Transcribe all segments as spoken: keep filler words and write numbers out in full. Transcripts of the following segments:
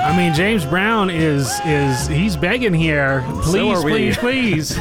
I mean, James Brown is is he's begging here. Please, So are we. please, please.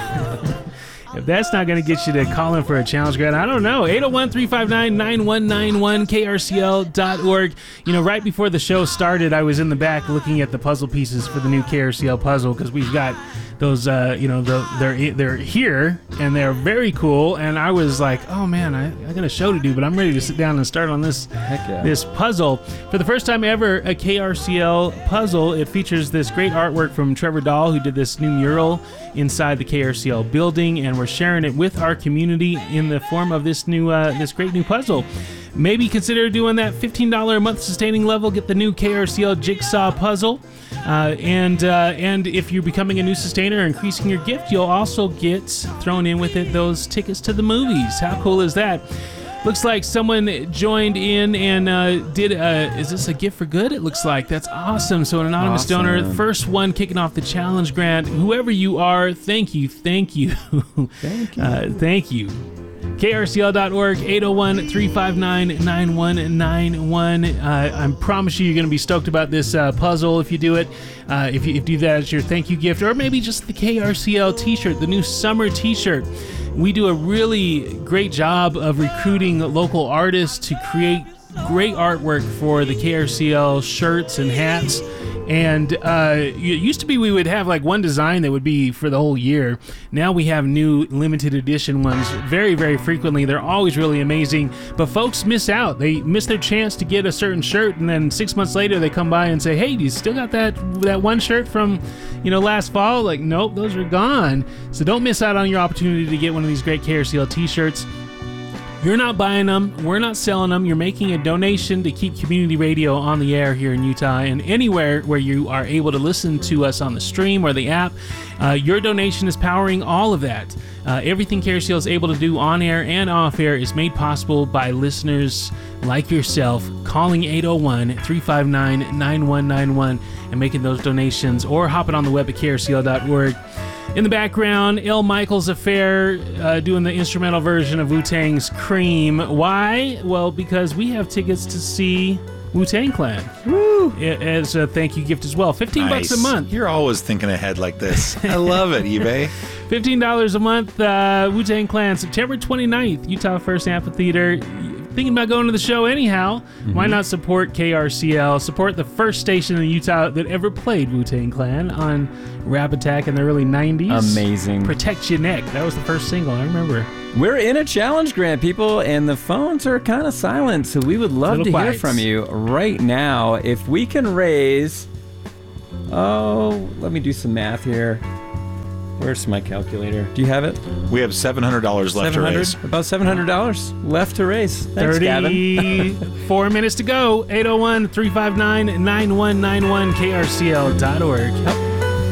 If that's not going to get you to call in for a challenge grant, I don't know. eight oh one, three five nine, nine one nine one, K R C L dot org. You know, right before the show started, I was in the back looking at the puzzle pieces for the new K R C L puzzle because we've got those, uh, you know, the, they're they're here and they're very cool. And I was like, oh man, I, I got a show to do, but I'm ready to sit down and start on this Heck yeah. this puzzle. For the first time ever, a K R C L puzzle. It features this great artwork from Trevor Dahl, who did this new mural inside the K R C L building, and we're sharing it with our community in the form of this new, uh, this great new puzzle. Maybe consider doing that fifteen dollars a month sustaining level. Get the new K R C L Jigsaw puzzle. Uh, and uh, and if you're becoming a new sustainer or increasing your gift, you'll also get thrown in with it those tickets to the movies. How cool is that? Looks like someone joined in and uh, did a, is this a gift for good? It looks like. That's awesome. So an anonymous Awesome. donor, first one kicking off the challenge grant. Whoever you are, thank you, thank you. Thank you. Uh, thank you. K R C L dot org, eight oh one, three five nine, nine one nine one. Uh, I promise you, you're going to be stoked about this uh, puzzle if you do it. Uh, if, you, if you do that as your thank you gift, or maybe just the K R C L t-shirt, the new summer t-shirt. We do a really great job of recruiting local artists to create great artwork for the K R C L shirts and hats. And uh, it used to be we would have like one design that would be for the whole year. Now we have new limited edition ones very, very frequently. They're always really amazing. But folks miss out. They miss their chance to get a certain shirt, and then six months later they come by and say, "Hey, do you still got that that one shirt from, you know, last fall?" Like, nope, those are gone. So don't miss out on your opportunity to get one of these great K R C L t-shirts. You're not buying them. We're not selling them. You're making a donation to keep community radio on the air here in Utah and anywhere where you are able to listen to us on the stream or the app. Uh, your donation is powering all of that. Uh, everything K R C L is able to do on air and off air is made possible by listeners like yourself calling eight oh one, three five nine, nine one nine one and making those donations, or hopping on the web at K R C L dot org. In the background, L. Michaels Affair uh, doing the instrumental version of Wu-Tang's Cream. Why? Well, because we have tickets to see Wu-Tang Clan. Woo! As a thank you gift as well. fifteen Nice. bucks a month. You're always thinking ahead like this. I love it, eBay. fifteen dollars a month. Uh, Wu-Tang Clan, September twenty-ninth, Utah First Amphitheater. Thinking about going to the show anyhow, mm-hmm. Why not support K R C L? Support the first station in Utah that ever played Wu-Tang Clan on Rap Attack in the early nineties. Amazing. Protect Your Neck. That was the first single, I remember. We're in a challenge grant, people, and the phones are kind of silent, so we would love Little to hear bites. from you right now. If we can raise, oh, let me do some math here. Where's my calculator? Do you have it? We have seven hundred dollars left to raise. About seven hundred dollars left to raise. Thanks, Gavin. thirty-four minutes to go. eight oh one, three five nine, nine one nine one, K R C L dot org.